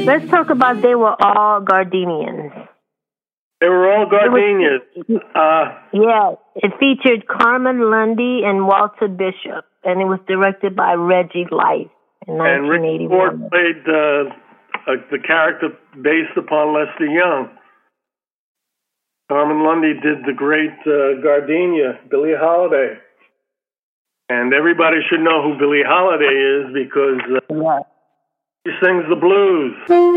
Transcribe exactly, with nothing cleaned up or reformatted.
Let's talk about They Were All Gardenians. They were all gardenias. Uh, yeah, it featured Carmen Lundy and Walter Bishop, and it was directed by Reggie Light in and Rick nineteen eighty-one. Ford played uh, uh, the character based upon Lester Young. Carmen Lundy did the great uh, Gardenia, Billie Holiday. And everybody should know who Billie Holiday is because uh, yeah. she sings the blues.